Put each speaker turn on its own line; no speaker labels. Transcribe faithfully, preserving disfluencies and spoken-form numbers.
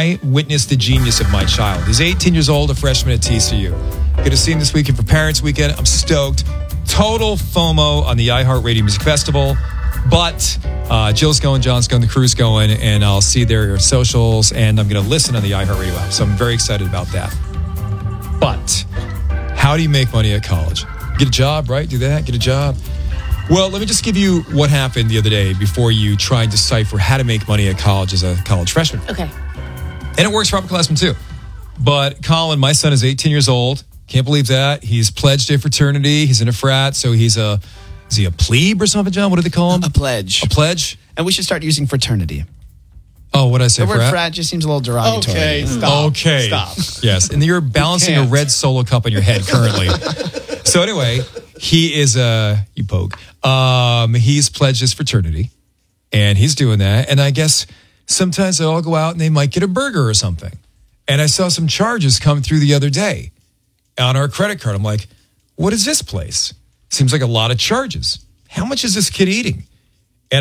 I witnessed the genius of my child. He's eighteen years old, a freshman at T C U. Going to see him this weekend for Parents Weekend. I'm stoked. Total FOMO on the iHeartRadio Music Festival. But uh, Jill's going, John's going, the crew's going, and I'll see their socials, and I'm going to listen on the iHeartRadio app. So I'm very excited about that. But how do you make money at college? Get a job, right? Do that, get a job. Well, let me just give you what happened the other day before you try and decipher how to make money at college as a college freshman.
Okay.
And it works for upperclassmen too. But Colin, my son is eighteen years old. Can't believe that. He's pledged a fraternity. He's in a frat, so he's a, is he a plebe or something, John? What do they call him?
A pledge.
A pledge?
And we should start using fraternity.
Oh, what did I say?
The word
frat?
frat just seems a little derogatory.
Okay, stop.
Okay.
Stop.
Yes, and you're balancing a
can't.
red Solo cup on your head currently. So anyway, he is a, you poke, um, he's pledged his fraternity, and he's doing that. And I guess sometimes they all go out and they might get a burger or something. And I saw some charges come through the other day on our credit card. I'm like, what is this place? Seems like a lot of charges. How much is this kid eating?